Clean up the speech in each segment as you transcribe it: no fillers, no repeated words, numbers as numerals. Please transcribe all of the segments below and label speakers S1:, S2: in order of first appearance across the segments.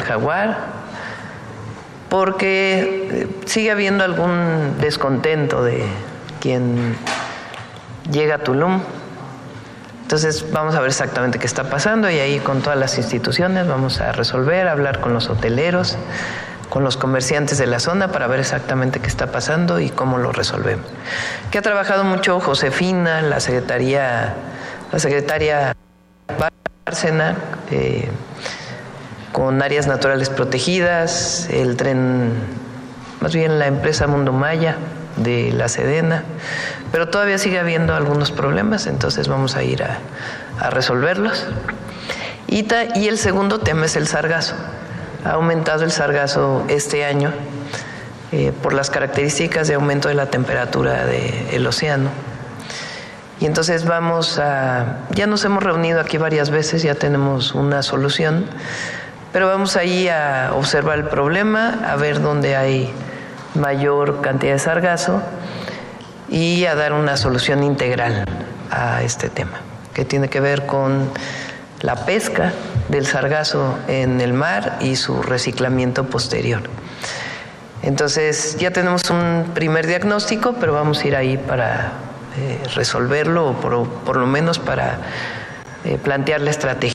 S1: del Jaguar, porque sigue habiendo algún descontento de quien llega a Tulum. Entonces vamos a ver exactamente qué está pasando y ahí con todas las instituciones vamos a resolver, hablar con los hoteleros, con los comerciantes de la zona para ver exactamente qué está pasando y cómo lo resolvemos. Que ha trabajado mucho Josefina, la secretaria Bárcena, con áreas naturales protegidas, el tren, más bien la empresa Mundo Maya de la Sedena, pero todavía sigue habiendo algunos problemas, entonces vamos a ir a resolverlos. Y el segundo tema es el sargazo. Ha aumentado el sargazo este año por las características de aumento de la temperatura del océano. Y entonces ya nos hemos reunido aquí varias veces, ya tenemos una solución, pero vamos ahí a observar el problema, a ver dónde hay mayor cantidad de sargazo y a dar una solución integral a este tema, que tiene que ver con la pesca del sargazo en el mar y su reciclamiento posterior. Entonces ya tenemos un primer diagnóstico, pero vamos a ir ahí para resolverlo o por lo menos para plantear la estrategia.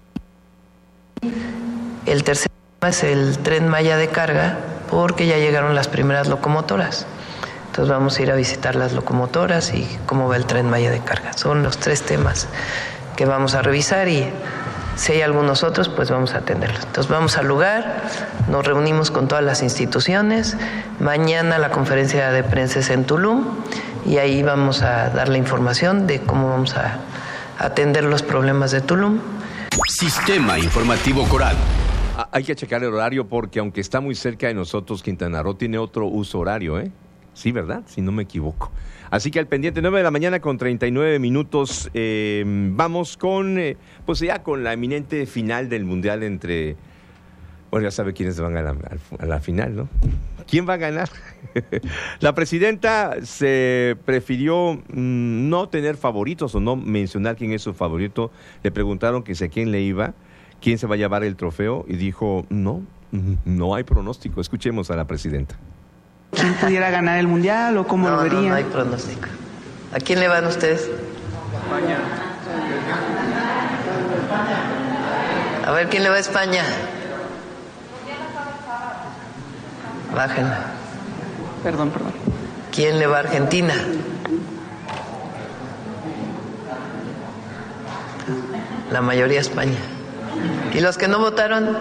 S1: El tercer tema es el Tren Maya de carga, porque ya llegaron las primeras locomotoras. Entonces vamos a ir a visitar las locomotoras y cómo va el Tren Maya de carga. Son los tres temas que vamos a revisar y si hay algunos otros, pues vamos a atenderlos. Entonces vamos al lugar, nos reunimos con todas las instituciones. Mañana la conferencia de prensa es en Tulum y ahí vamos a dar la información de cómo vamos a atender los problemas de Tulum.
S2: Sistema Informativo Coral.
S3: Hay que checar el horario porque aunque está muy cerca de nosotros, Quintana Roo tiene otro uso horario, ¿eh? Sí, ¿verdad? Si no me equivoco. Así que al pendiente, 9 de la mañana con 39 minutos. Vamos con, pues ya con la eminente final del Mundial entre... Bueno, ya sabe quiénes van a la final, ¿no? ¿Quién va a ganar? La presidenta se prefirió no tener favoritos o no mencionar quién es su favorito. Le preguntaron que si a quién le iba, quién se va a llevar el trofeo y dijo, no hay pronóstico. Escuchemos a la presidenta.
S4: ¿Quién pudiera ganar el Mundial o cómo lo verían?
S1: No hay pronóstico. ¿A quién le van ustedes?
S5: España.
S1: A ver, ¿quién le va a España? Bájenla.
S4: Perdón.
S1: ¿Quién le va a Argentina? La mayoría España. ¿Y los que no votaron?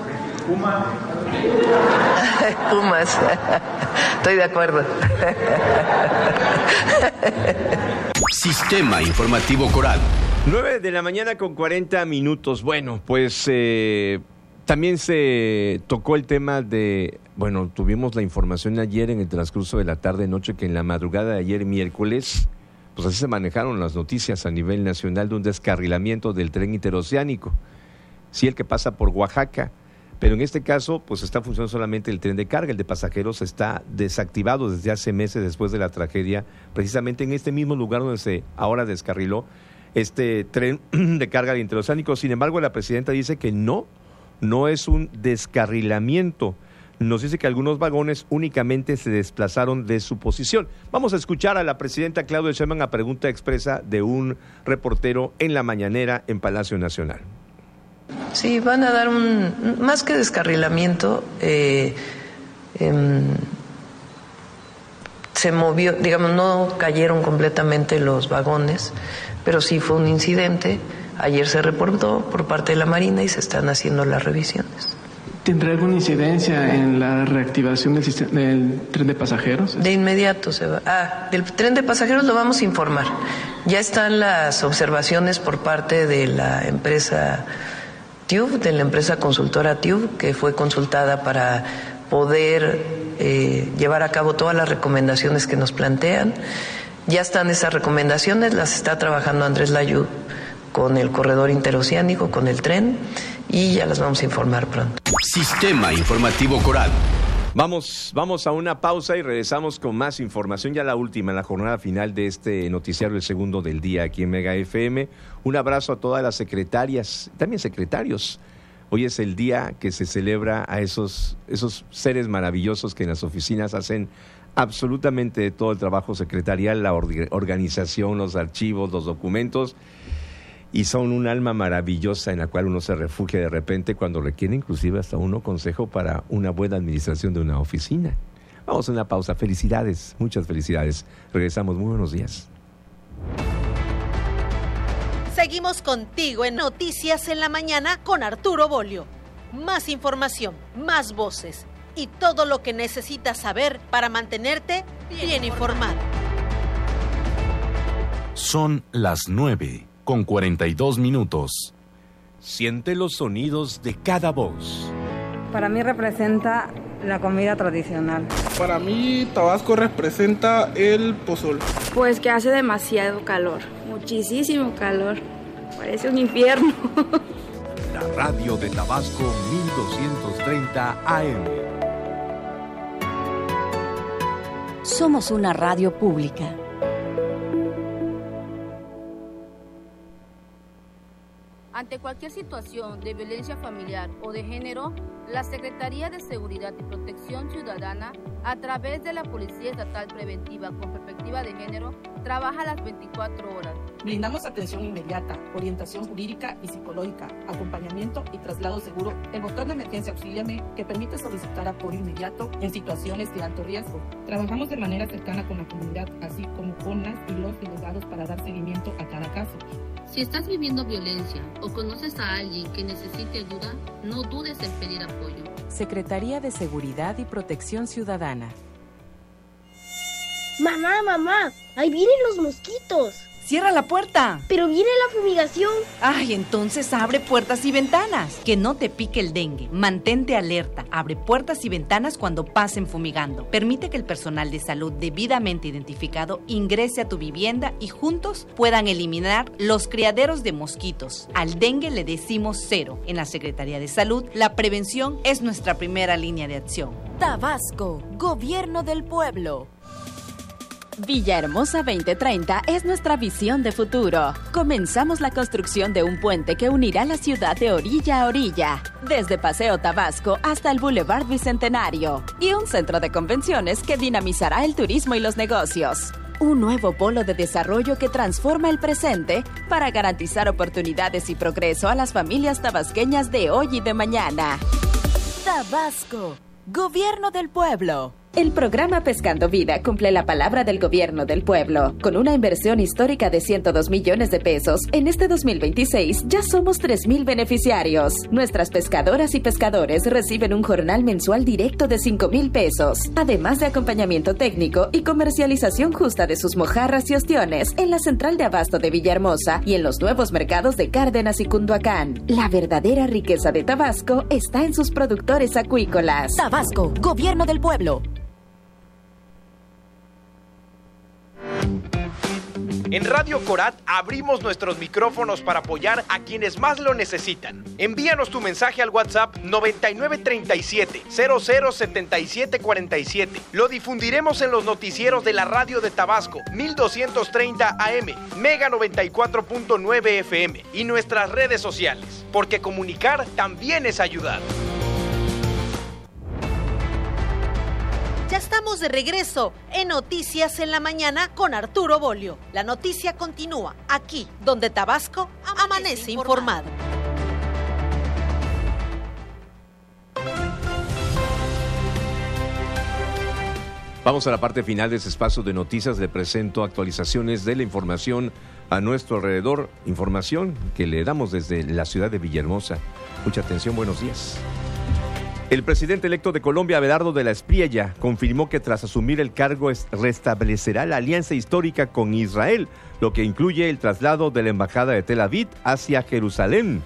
S1: Pumas. Estoy de acuerdo.
S2: Sistema Informativo Coral.
S3: 9 de la mañana con 40 minutos. Bueno, pues también se tocó el tema de... Bueno, tuvimos la información ayer en el transcurso de la tarde-noche que en la madrugada de ayer miércoles, pues así se manejaron las noticias a nivel nacional de un descarrilamiento del tren interoceánico. Sí, el que pasa por Oaxaca. Pero en este caso, pues está funcionando solamente el tren de carga. El de pasajeros está desactivado desde hace meses después de la tragedia, precisamente en este mismo lugar donde se ahora descarriló este tren de carga interoceánico. Sin embargo, la presidenta dice que no es un descarrilamiento. Nos dice que algunos vagones únicamente se desplazaron de su posición. Vamos a escuchar a la presidenta Claudia Sheinbaum a pregunta expresa de un reportero en la mañanera en Palacio Nacional.
S1: Sí, van a dar más que descarrilamiento, se movió, digamos, no cayeron completamente los vagones, pero sí fue un incidente. Ayer se reportó por parte de la Marina y se están haciendo las revisiones.
S5: ¿Tendrá alguna incidencia en la reactivación del tren de pasajeros?
S1: De inmediato se va. Del tren de pasajeros lo vamos a informar. Ya están las observaciones por parte de la empresa TÜV, de la empresa consultora TÜV, que fue consultada para poder llevar a cabo todas las recomendaciones que nos plantean. Ya están esas recomendaciones, las está trabajando Andrés Layud con el corredor interoceánico, con el tren, y ya las vamos a informar pronto.
S2: Sistema Informativo Coral.
S3: Vamos a una pausa y regresamos con más información, ya la última, en la jornada final de este noticiario, el segundo del día aquí en Mega FM. Un abrazo a todas las secretarias, también secretarios, Hoy es el día que se celebra a esos seres maravillosos que en las oficinas hacen absolutamente todo el trabajo secretarial, la organización, los archivos, los documentos, y son un alma maravillosa en la cual uno se refugia de repente cuando requiere inclusive hasta uno consejo para una buena administración de una oficina. Vamos a una pausa. Felicidades, muchas felicidades. Regresamos. Muy buenos días.
S6: Seguimos contigo en Noticias en la Mañana con Arturo Bolio. Más información, más voces y todo lo que necesitas saber para mantenerte bien informado.
S7: Son las 9:42.
S2: Siente los sonidos de cada voz.
S8: Para mí representa la comida tradicional.
S9: Para mí Tabasco representa el pozol.
S10: Pues que hace demasiado calor, muchísimo calor, parece un infierno.
S2: La radio de Tabasco 1230 AM.
S11: Somos una radio pública.
S12: Ante cualquier situación de violencia familiar o de género, la Secretaría de Seguridad y Protección Ciudadana, a través de la Policía Estatal Preventiva con Perspectiva de Género, trabaja las 24 horas.
S13: Brindamos atención inmediata, orientación jurídica y psicológica, acompañamiento y traslado seguro. El botón de emergencia Auxíliame, que permite solicitar apoyo inmediato en situaciones de alto riesgo. Trabajamos de manera cercana con la comunidad, así como con las y los delegados para dar seguimiento a cada caso.
S12: Si estás viviendo violencia o conoces a alguien que necesite ayuda, no dudes en pedir apoyo.
S14: Secretaría de Seguridad y Protección Ciudadana.
S15: Mamá, ahí vienen los mosquitos.
S16: ¡Cierra la puerta!
S15: ¡Pero viene la fumigación!
S16: ¡Ay, entonces abre puertas y ventanas! Que no te pique el dengue. Mantente alerta. Abre puertas y ventanas cuando pasen fumigando. Permite que el personal de salud debidamente identificado ingrese a tu vivienda y juntos puedan eliminar los criaderos de mosquitos. Al dengue le decimos cero. En la Secretaría de Salud, la prevención es nuestra primera línea de acción.
S11: Tabasco, Gobierno del Pueblo. Villahermosa 2030 es nuestra visión de futuro. Comenzamos la construcción de un puente que unirá la ciudad de orilla a orilla, desde Paseo Tabasco hasta el Boulevard Bicentenario, y un centro de convenciones que dinamizará el turismo y los negocios. Un nuevo polo de desarrollo que transforma el presente para garantizar oportunidades y progreso a las familias tabasqueñas de hoy y de mañana. Tabasco, Gobierno del Pueblo.
S17: El programa Pescando Vida cumple la palabra del Gobierno del Pueblo. Con una inversión histórica de 102 millones de pesos, en este 2026 ya somos 3,000 beneficiarios. Nuestras pescadoras y pescadores reciben un jornal mensual directo de 5,000 pesos, además de acompañamiento técnico y comercialización justa de sus mojarras y ostiones en la central de abasto de Villahermosa y en los nuevos mercados de Cárdenas y Cunduacán. La verdadera riqueza de Tabasco está en sus productores acuícolas.
S11: Tabasco, Gobierno del Pueblo.
S18: En Radio Corat abrimos nuestros micrófonos para apoyar a quienes más lo necesitan. Envíanos tu mensaje al WhatsApp 9937-007747. Lo difundiremos en los noticieros de la radio de Tabasco, 1230 AM, Mega 94.9 FM y nuestras redes sociales, porque comunicar también es ayudar.
S6: Ya estamos de regreso en Noticias en la Mañana con Arturo Bolio. La noticia continúa aquí, donde Tabasco amanece informado.
S3: Vamos a la parte final de este espacio de noticias. Le presento actualizaciones de la información a nuestro alrededor. Información que le damos desde la ciudad de Villahermosa. Mucha atención, buenos días. El presidente electo de Colombia, Abelardo de la Espriella, confirmó que tras asumir el cargo restablecerá la alianza histórica con Israel, lo que incluye el traslado de la embajada de Tel Aviv hacia Jerusalén.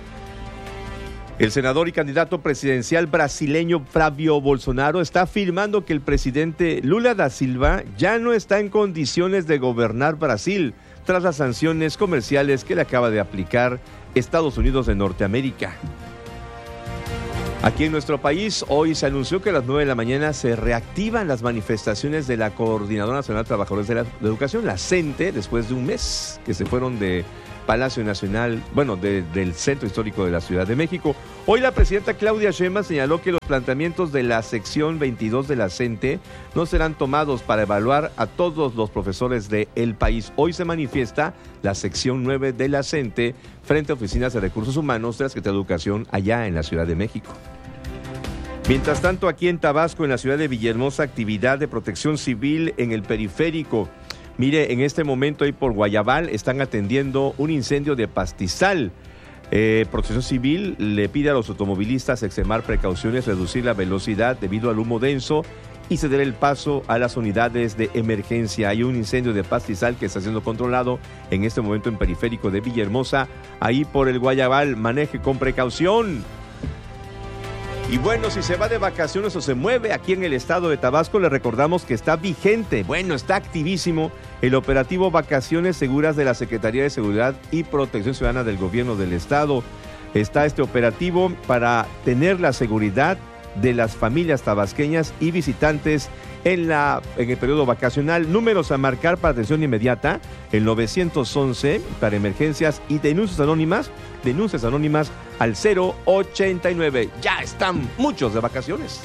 S3: El senador y candidato presidencial brasileño Flavio Bolsonaro está afirmando que el presidente Lula da Silva ya no está en condiciones de gobernar Brasil tras las sanciones comerciales que le acaba de aplicar Estados Unidos de Norteamérica. Aquí en nuestro país, hoy se anunció que a las 9 de la mañana se reactivan las manifestaciones de la Coordinadora Nacional de Trabajadores de la Educación, la CENTE, después de un mes que se fueron de Palacio Nacional, del Centro Histórico de la Ciudad de México. Hoy la presidenta Claudia Sheinbaum señaló que los planteamientos de la sección 22 de la CENTE no serán tomados para evaluar a todos los profesores del país. Hoy se manifiesta la sección 9 de la CENTE frente a oficinas de recursos humanos de la Secretaría de Educación allá en la Ciudad de México. Mientras tanto, aquí en Tabasco, en la ciudad de Villahermosa, actividad de protección civil en el periférico. Mire, en este momento ahí por Guayabal están atendiendo un incendio de pastizal. Protección Civil le pide a los automovilistas extremar precauciones, reducir la velocidad debido al humo denso y ceder el paso a las unidades de emergencia. Hay un incendio de pastizal que está siendo controlado en este momento en periférico de Villahermosa, ahí por el Guayabal. Maneje con precaución. Y bueno, si se va de vacaciones o se mueve aquí en el estado de Tabasco, le recordamos que está vigente, está activísimo el operativo Vacaciones Seguras de la Secretaría de Seguridad y Protección Ciudadana del Gobierno del Estado. Está este operativo para tener la seguridad de las familias tabasqueñas y visitantes en el periodo vacacional. Números a marcar para atención inmediata, el 911 para emergencias y denuncias anónimas al 089. Ya están muchos de vacaciones.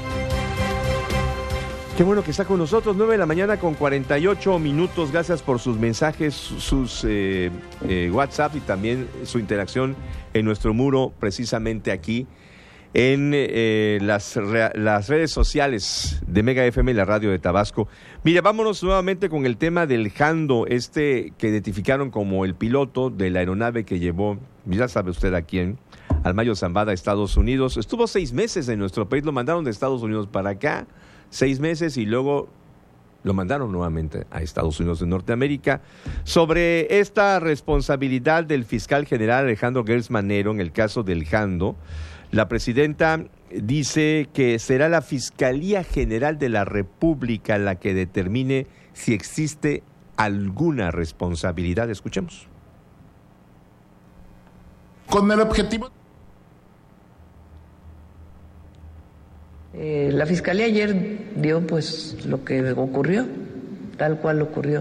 S3: Qué bueno que está con nosotros, 9:48 a.m. Gracias por sus mensajes, sus WhatsApp y también su interacción en nuestro muro, precisamente aquí en las redes sociales de Mega FM y la radio de Tabasco. Mire, vámonos nuevamente con el tema del Jando, que identificaron como el piloto de la aeronave que llevó, ya sabe usted a quién, al Mayo Zambada a Estados Unidos. Estuvo 6 meses en nuestro país, lo mandaron de Estados Unidos para acá, 6 meses, y luego lo mandaron nuevamente a Estados Unidos de Norteamérica. Sobre esta responsabilidad del fiscal general Alejandro Gertz Manero en el caso del Jando, la presidenta dice que será la Fiscalía General de la República la que determine si existe alguna responsabilidad. Escuchemos.
S7: Con el objetivo...
S1: La Fiscalía ayer dio lo que ocurrió, tal cual ocurrió.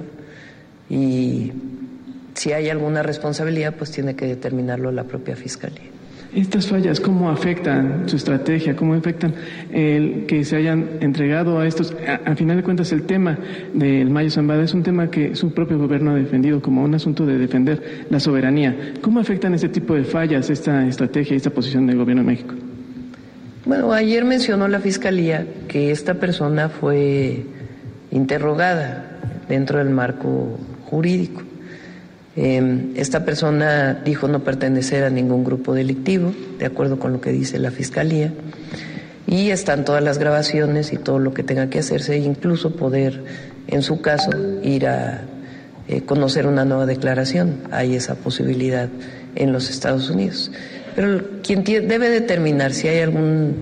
S1: Y si hay alguna responsabilidad, tiene que determinarlo la propia Fiscalía.
S5: Estas fallas, ¿cómo afectan su estrategia? ¿Cómo afectan el que se hayan entregado a estos? A final de cuentas, el tema del Mayo Zambada es un tema que su propio gobierno ha defendido como un asunto de defender la soberanía. ¿Cómo afectan este tipo de fallas, esta estrategia y esta posición del gobierno de México?
S1: Bueno, ayer mencionó la Fiscalía que esta persona fue interrogada dentro del marco jurídico. Esta persona dijo no pertenecer a ningún grupo delictivo, de acuerdo con lo que dice la Fiscalía, y están todas las grabaciones y todo lo que tenga que hacerse, incluso poder, en su caso, ir a conocer una nueva declaración. Hay esa posibilidad en los Estados Unidos. Pero quien debe determinar si hay algún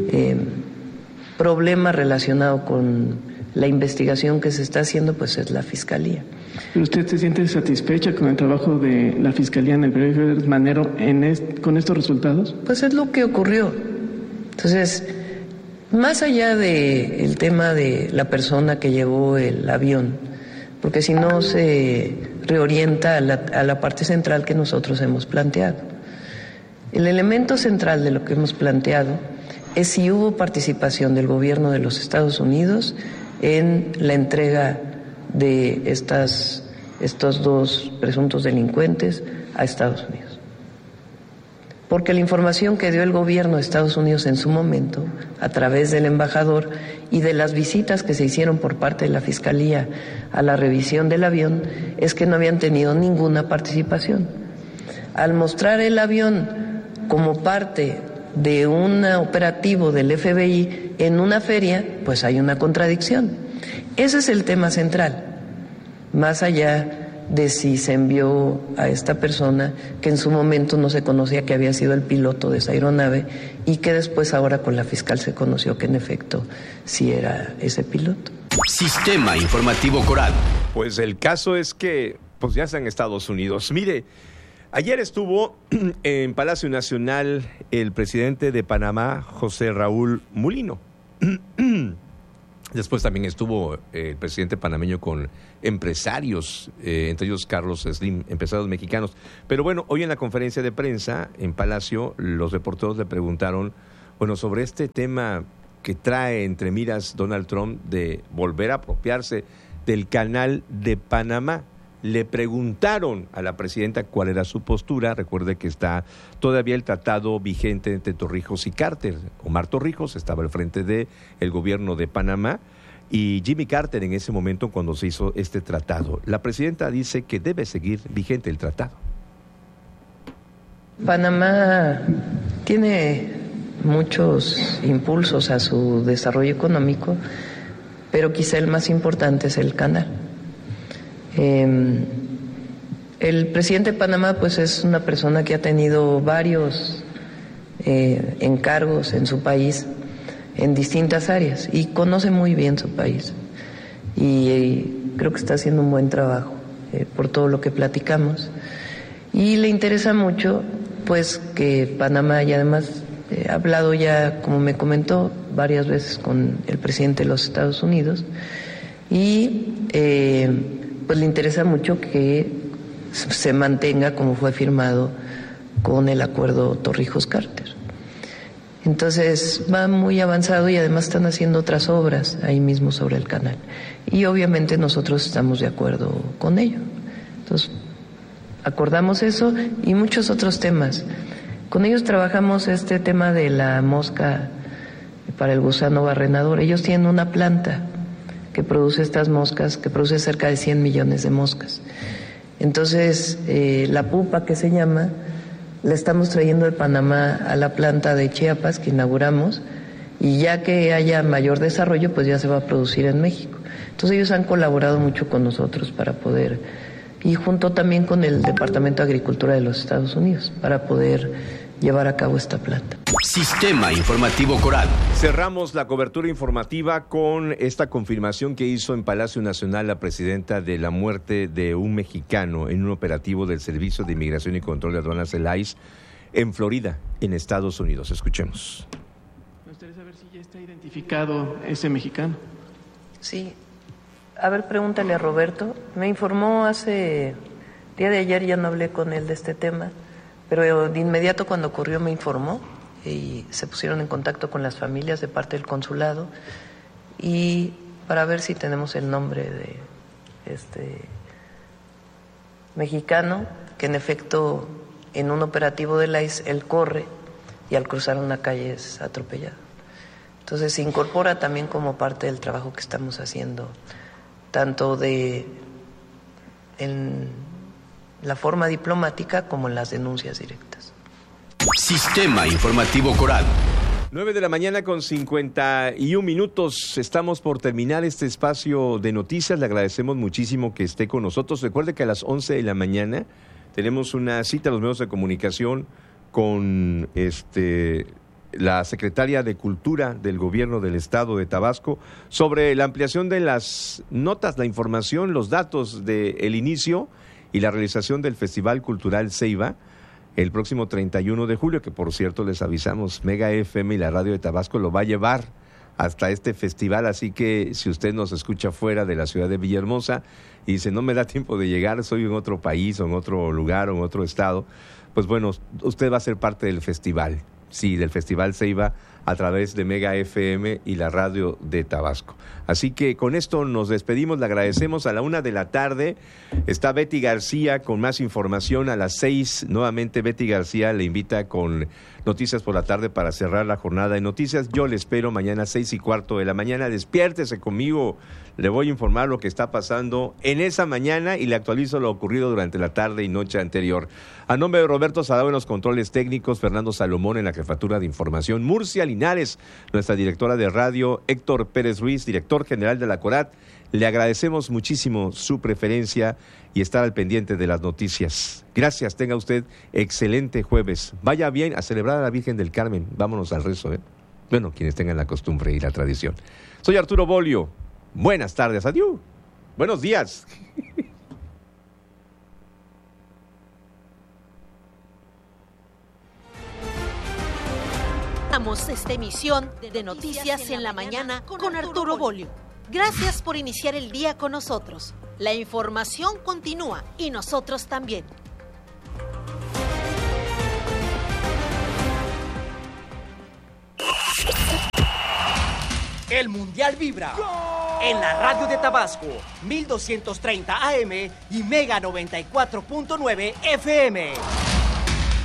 S1: problema relacionado con la investigación que se está haciendo, es la Fiscalía.
S5: ¿Pero usted se siente satisfecha con el trabajo de la Fiscalía en el periodo de Manero con estos resultados?
S1: Es lo que ocurrió. Entonces, más allá del tema de la persona que llevó el avión, porque si no se reorienta a la parte central que nosotros hemos planteado. El elemento central de lo que hemos planteado es si hubo participación del gobierno de los Estados Unidos en la entrega de estos 2 presuntos delincuentes a Estados Unidos. Porque la información que dio el gobierno de Estados Unidos en su momento, a través del embajador y de las visitas que se hicieron por parte de la Fiscalía a la revisión del avión, es que no habían tenido ninguna participación. Al mostrar el avión como parte de un operativo del FBI en una feria, hay una contradicción. Ese es el tema central, más allá de si se envió a esta persona que en su momento no se conocía que había sido el piloto de esa aeronave y que después ahora con la fiscal se conoció que en efecto sí era ese piloto.
S19: Sistema Informativo Coral.
S3: El caso es que ya está en Estados Unidos. Mire, ayer estuvo en Palacio Nacional el presidente de Panamá, José Raúl Mulino. Después también estuvo el presidente panameño con empresarios, entre ellos Carlos Slim, empresarios mexicanos. Pero bueno, hoy en la conferencia de prensa en Palacio, los reporteros le preguntaron, bueno, sobre este tema que trae entre miras Donald Trump de volver a apropiarse del canal de Panamá. Le preguntaron a la presidenta cuál era su postura. Recuerde que está todavía el tratado vigente entre Torrijos y Carter. Omar Torrijos estaba al frente del gobierno de Panamá y Jimmy Carter en ese momento cuando se hizo este tratado. La presidenta dice que debe seguir vigente el tratado.
S1: Panamá tiene muchos impulsos a su desarrollo económico, pero quizá el más importante es el canal. El presidente de Panamá pues es una persona que ha tenido varios encargos en su país en distintas áreas y conoce muy bien su país y creo que está haciendo un buen trabajo por todo lo que platicamos y le interesa mucho pues que Panamá, y además he hablado ya, como me comentó, varias veces con el presidente de los Estados Unidos y pues le interesa mucho que se mantenga como fue firmado con el acuerdo Torrijos-Carter. Entonces va muy avanzado y además están haciendo otras obras ahí mismo sobre el canal. Y obviamente nosotros estamos de acuerdo con ello. Entonces acordamos eso y muchos otros temas. Con ellos trabajamos este tema de la mosca para el gusano barrenador. Ellos tienen una planta que produce estas moscas, que produce cerca de 100 millones de moscas. Entonces, la pupa que se llama, la estamos trayendo de Panamá a la planta de Chiapas que inauguramos y ya que haya mayor desarrollo, pues ya se va a producir en México. Entonces ellos han colaborado mucho con nosotros para poder, y junto también con el Departamento de Agricultura de los Estados Unidos, para poder llevar a cabo esta planta.
S19: Sistema Informativo Coral.
S3: Cerramos la cobertura informativa con esta confirmación que hizo en Palacio Nacional la presidenta de la muerte de un mexicano en un operativo del Servicio de Inmigración y Control de Aduanas, el ICE, en Florida, en Estados Unidos. Escuchemos.
S5: Me gustaría saber si ya está identificado ese mexicano.
S1: Sí. A ver, pregúntale a Roberto. Me informó hace... día de ayer, ya no hablé con él de este tema, pero de inmediato cuando ocurrió me informó y se pusieron en contacto con las familias de parte del consulado y para ver si tenemos el nombre de este mexicano, que en efecto en un operativo del ICE él corre y al cruzar una calle es atropellado. Entonces se incorpora también como parte del trabajo que estamos haciendo, tanto en la forma diplomática como en las denuncias directas.
S19: Sistema Informativo Coral.
S3: 9 de la mañana con 51 minutos. Estamos por terminar este espacio de noticias. Le agradecemos muchísimo que esté con nosotros. Recuerde que a las 11 de la mañana tenemos una cita a los medios de comunicación con la secretaria de Cultura del Gobierno del Estado de Tabasco sobre la ampliación de las notas, la información, los datos del inicio y la realización del Festival Cultural Ceiba el próximo 31 de julio, que por cierto les avisamos, Mega FM y la Radio de Tabasco lo va a llevar hasta este festival, así que si usted nos escucha fuera de la ciudad de Villahermosa y dice, no me da tiempo de llegar, soy en otro país o en otro lugar o en otro estado, pues bueno, usted va a ser parte del festival, sí, del Festival Ceiba a través de Mega FM y la Radio de Tabasco. Así que con esto nos despedimos, le agradecemos. A la 1:00 p.m. está Betty García con más información. A las 6:00 nuevamente Betty García le invita con Noticias por la Tarde para cerrar la jornada de noticias. Yo le espero mañana 6:15 a.m. Despiértese conmigo, le voy a informar lo que está pasando en esa mañana y le actualizo lo ocurrido durante la tarde y noche anterior. A nombre de Roberto Sadao en los controles técnicos, Fernando Salomón en la jefatura de información, Murcia Linares, nuestra directora de radio, Héctor Pérez Ruiz, director general de la CORAT, le agradecemos muchísimo su preferencia y estar al pendiente de las noticias. Gracias, tenga usted excelente jueves. Vaya bien a celebrar a la Virgen del Carmen. Vámonos al rezo, ¿eh? Bueno, quienes tengan la costumbre y la tradición. Soy Arturo Bolio. Buenas tardes, adiós. Buenos días.
S6: Terminamos esta emisión de Noticias en la Mañana con Arturo Bolio. Gracias por iniciar el día con nosotros. La información continúa y nosotros también.
S20: El Mundial vibra en la radio de Tabasco, 1230 AM y Mega 94.9 FM.